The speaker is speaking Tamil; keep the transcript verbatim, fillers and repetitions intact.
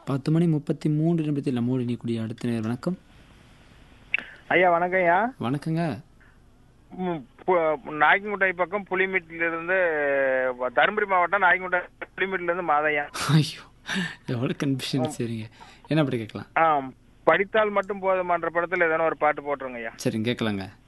பத்து மணி முப்பத்தி மூன்று நிமிடத்தில் நம்மோடு இணையக்கூடிய அடுத்த நேர். வணக்கம். ஐயா வணக்கம் ஐயா. வணக்கங்க. ம், பு- நாய்க்குங்குட்டை பக்கம் புலிமேட்டில இருந்து தருமபுரி மாவட்டம் நாய்க்குங்குட்டை புலிமேட்டில இருந்து மாதையா. ஐயோ, எவ்வளோ கன்ஃபியூஷன். சரிங்க, என்ன அப்படி கேட்கலாம்? ஆ படித்தால் மட்டும் போதுமான்ற படத்துல ஏதான ஒரு பாட்டு போட்டுருங்க ஐயா. சரிங்க, கேட்கலாங்க.